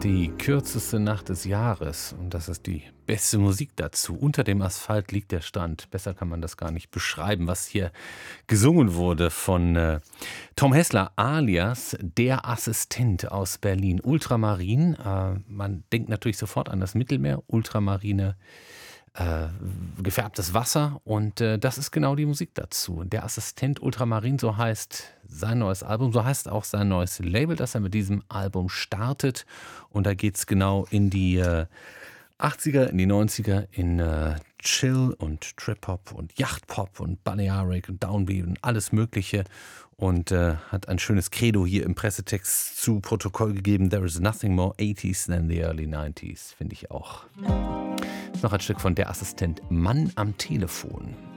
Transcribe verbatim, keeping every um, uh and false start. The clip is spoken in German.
die kürzeste Nacht des Jahres und das ist die beste Musik dazu. Unter dem Asphalt liegt der Strand. Besser kann man das gar nicht beschreiben, was hier gesungen wurde von äh, Tom Hessler alias Der Assistent aus Berlin. Ultramarin, äh, man denkt natürlich sofort an das Mittelmeer, Ultramarine, äh, gefärbtes Wasser und äh, das ist genau die Musik dazu. Der Assistent Ultramarin, so heißt sein neues Album, so heißt auch sein neues Label, das er mit diesem Album startet und da geht es genau in die äh, achtziger, in die neunziger, in äh, Chill und Trip-Hop und Yacht-Pop und Balearic und Downbeat und alles Mögliche und äh, hat ein schönes Credo hier im Pressetext zu Protokoll gegeben. There is nothing more eighties than the early nineties, finde ich auch. Noch ein Stück von Der Assistent, Mann am Telefon.